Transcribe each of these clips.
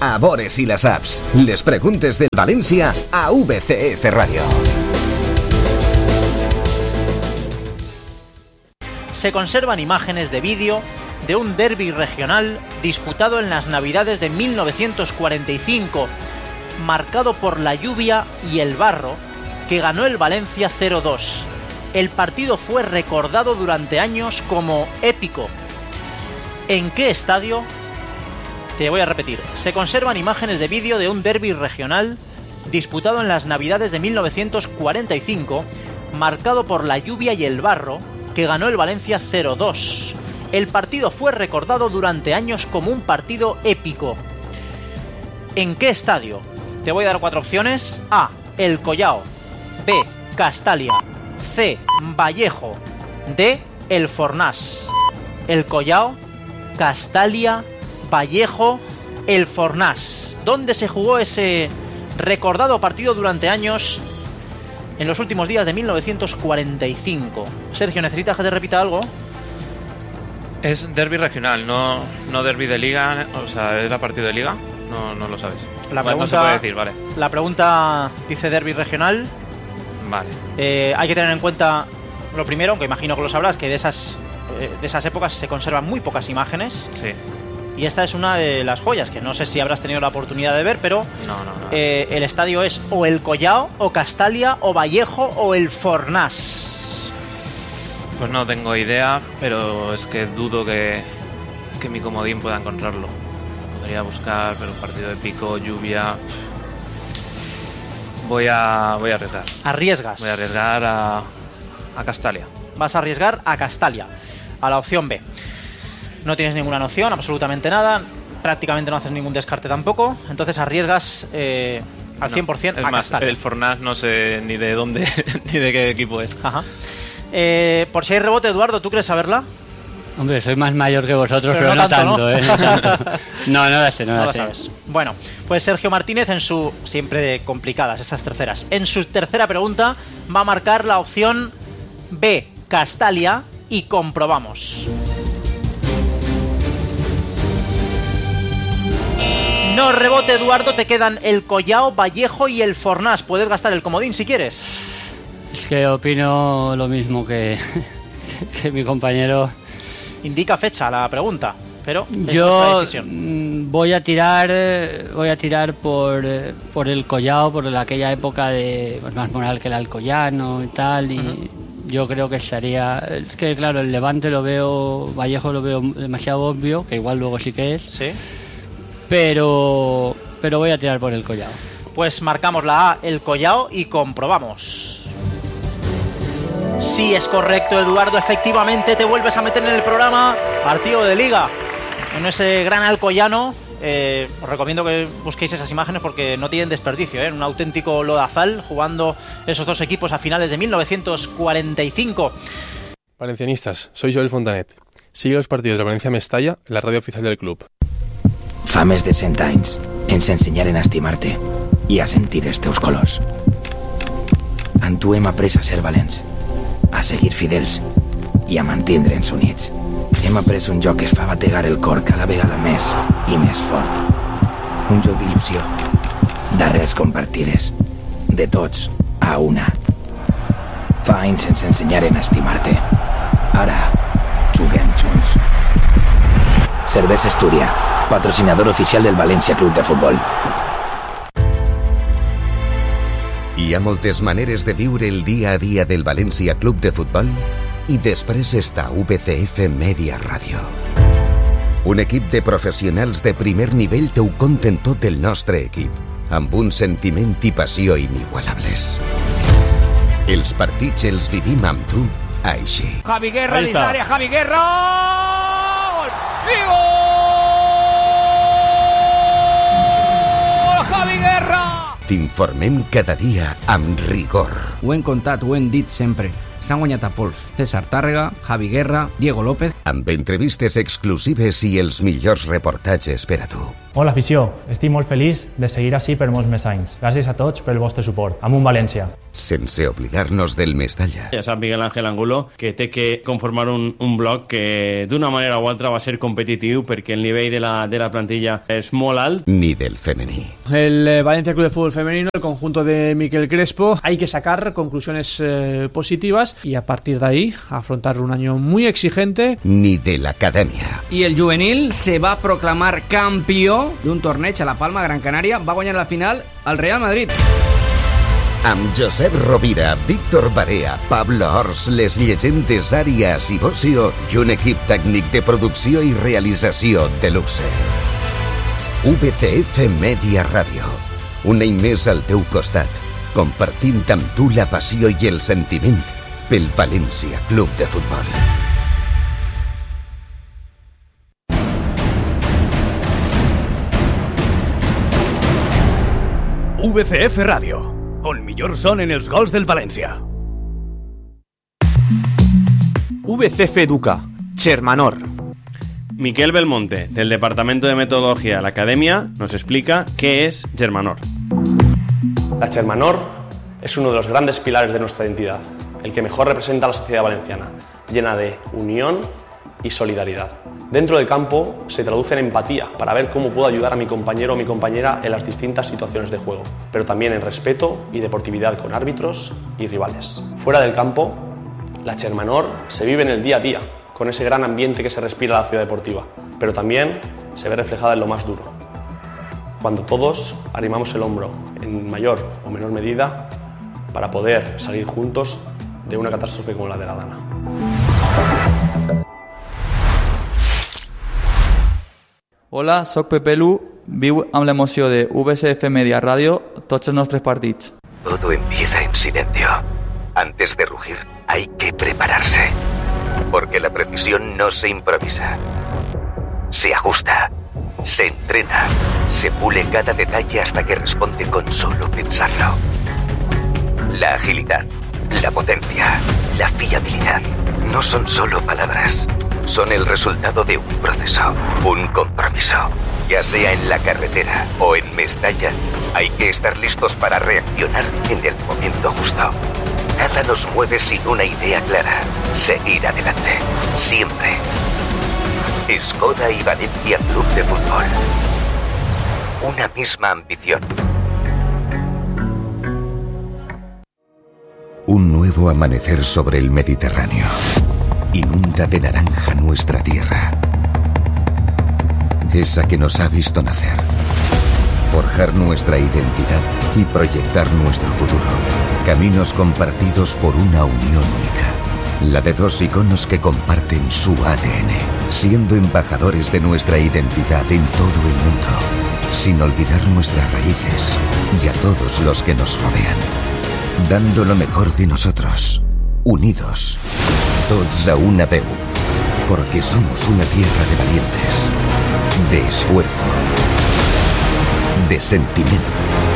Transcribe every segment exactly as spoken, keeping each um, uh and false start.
a veure si la saps. Les preguntes del València a V C F Radio. Se conservan imágenes de vídeo de un derbi regional disputado en las Navidades de mil novecientos cuarenta y cinco, marcado por la lluvia y el barro, que ganó el Valencia cero dos. El partido fue recordado durante años como épico. ¿En qué estadio? Te voy a repetir. Se conservan imágenes de vídeo de un derbi regional disputado en las Navidades de mil novecientos cuarenta y cinco, marcado por la lluvia y el barro, que ganó el Valencia cero dos. El partido fue recordado durante años como un partido épico. ¿En qué estadio? Te voy a dar cuatro opciones. A. El Collao. B. Castalia. C. Vallejo. D. El Fornàs. El Collao, Castalia, Vallejo, El Fornàs. ¿Dónde se jugó ese recordado partido durante años en los últimos días de mil novecientos cuarenta y cinco? Sergio, ¿necesitas que te repita algo? Es derbi regional, no, no derbi de liga, o sea, ¿era partido de liga? No, no lo sabes. La bueno, pregunta, no se puede decir, vale. La pregunta dice derbi regional. Vale. Eh, hay que tener en cuenta, lo primero, aunque imagino que lo sabrás, que de esas, eh, de esas épocas se conservan muy pocas imágenes. Sí. Y esta es una de las joyas, que no sé si habrás tenido la oportunidad de ver, pero no, no, no. Eh, el estadio es o el Collao, o Castalia, o Vallejo, o el Fornàs. Pues no tengo idea, pero es que dudo que, que mi comodín pueda encontrarlo. Podría buscar, pero un partido de pico, lluvia... Voy a, voy a arriesgar. ¿Arriesgas? Voy a arriesgar a, a Castalia. Vas a arriesgar a Castalia, a la opción B. No tienes ninguna noción, absolutamente nada. Prácticamente no haces ningún descarte tampoco. Entonces arriesgas eh, al no, cien por ciento a más, Castalia. El Fornàs no sé ni de dónde ni de qué equipo es. Ajá. Eh, por si hay rebote, Eduardo, ¿tú crees saberla? Hombre, soy más mayor que vosotros, pero, pero no, no tanto, tanto, ¿no? ¿eh? No, tanto. no, no la sé, no, no la lo sé. Sabes. Bueno, pues Sergio Martínez, en su... Siempre complicadas estas terceras. En su tercera pregunta va a marcar la opción B, Castalia, y comprobamos. No rebote, Eduardo, te quedan el Collao, Vallejo y el Fornàs. Puedes gastar el comodín si quieres. Es que opino lo mismo que, que mi compañero. Indica fecha la pregunta, pero yo voy a tirar voy a tirar por, por el Collao, por aquella época de pues, más moral que el Alcoyano y tal, y uh-huh. Yo creo que sería, es que claro, el Levante lo veo, Vallejo lo veo demasiado obvio, que igual luego sí que es. Sí. Pero pero voy a tirar por el Collao. Pues marcamos la A, el Collao, y comprobamos. Sí, es correcto, Eduardo, efectivamente te vuelves a meter en el programa partido de liga en ese gran Alcoyano. Eh, os recomiendo que busquéis esas imágenes porque no tienen desperdicio, ¿eh? Un auténtico lodazal jugando esos dos equipos a finales de mil novecientos cuarenta y cinco. Valencianistas, soy Joel Fontanet. Sigue los partidos de Valencia Mestalla en la radio oficial del club. Fa més de cent anys ens ensenyaren a estimar-te i a sentir els teus colors. En tu hem après a ser valents, a seguir fidels i a mantindre'ns units. Hem après un joc que es fa bategar el cor cada vegada més i més fort. Un joc d'il·lusió, d'arrels compartides, de tots a una. Fa anys ens ensenyaren a estimar-te. Ara juguem junts. Cervesa Astúria, patrocinador oficial del València Club de Futbol. Hi ha moltes maneres de viure el dia a dia del València Club de Futbol i després està V C F Media Ràdio. Un equip de professionals de primer nivell t'ho conten tot del nostre equip, amb un sentiment i passió inigualables. Els partits els vivim amb tu així. Javi Guerra, dins l'àrea, Javi Guerra! Gol! I gol! Javi Guerra! T'informem cada dia amb rigor. Ho hem contat, ho hem dit sempre. S'han guanyat a pols. César Tàrrega, Javi Guerra, Diego López... Amb entrevistes exclusives i els millors reportatges per a tu. Hola afició, estic molt feliç de seguir així per molts més anys. Gràcies a tots pel vostre suport. Amunt València. Sense oblidar-nos del Mestalla. Ja sap Miguel Ángel Angulo que té que conformar un, un bloc que d'una manera o altra va ser competitiu perquè el nivell de la, de la plantilla és molt alt. Ni del femení. El eh, Valencia Club de Fútbol Femenino, el conjunto de Miquel Crespo, hay que sacar conclusiones eh, positivas y a partir de ahí afrontar un año muy exigente. Ni de la academia. Y el juvenil se va a proclamar campeón d'un torneig a la Palma, Gran Canària. Va guanyar la final al Real Madrid. Amb Josep Rovira, Víctor Barea, Pablo Ors, les llegendes Àrias i Bocio i un equip tècnic de producció i realització de luxe. U B C F Media Ràdio. Un any més al teu costat, compartint amb tu la passió i el sentiment pel València Club de Futbol. U B C F Ràdio, on millor sonen els gols del València. U B C F Educa, Chermanor. Miquel Belmonte, del Departamento de Metodología de la Academia, nos explica qué es Chermanor. La Chermanor es uno de los grandes pilares de nuestra identidad, el que mejor representa a la sociedad valenciana, llena de unión y solidaridad. Dentro del campo se traduce en empatía para ver cómo puedo ayudar a mi compañero o mi compañera en las distintas situaciones de juego, pero también en respeto y deportividad con árbitros y rivales. Fuera del campo, la Chermanor se vive en el día a día, con ese gran ambiente que se respira en la ciudad deportiva, pero también se ve reflejada en lo más duro, cuando todos arrimamos el hombro en mayor o menor medida para poder salir juntos de una catástrofe como la de la Dana. Hola, soc Pepe Lu, viu amb l'emoció de U B C F Media Radio tots els nostres partits. Todo empieza en silencio. Antes de rugir, hay que prepararse. Porque la precisión no se improvisa. Se ajusta, se entrena, se pule cada detalle hasta que responde con solo pensarlo. La agilidad, la potencia, la fiabilidad no son solo palabras. Son el resultado de un proceso, un compromiso. Ya sea en la carretera o en Mestalla, hay que estar listos para reaccionar en el momento justo. Nada nos mueve sin una idea clara. Seguir adelante, siempre. Skoda y Valencia Club de Fútbol. Una misma ambición. Un nuevo amanecer sobre el Mediterráneo. Inunda de naranja nuestra tierra. Esa que nos ha visto nacer. Forjar nuestra identidad y proyectar nuestro futuro. Caminos compartidos por una unión única. La de dos iconos que comparten su A D N, siendo embajadores de nuestra identidad en todo el mundo, sin olvidar nuestras raíces y a todos los que nos rodean. Dando lo mejor de nosotros, unidos. Tots a una veu, porque somos una tierra de valientes, de esfuerzo, de sentimiento,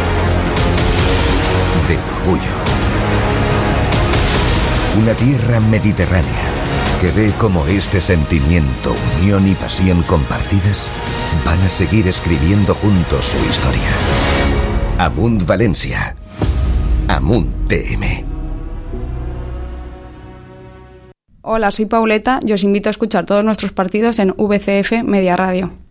de orgullo. Una tierra mediterránea que ve cómo este sentimiento, unión y pasión compartidas van a seguir escribiendo juntos su historia. Amunt Valencia, Amunt T M. Hola, soy Pauleta y os invito a escuchar todos nuestros partidos en V C F Media Radio.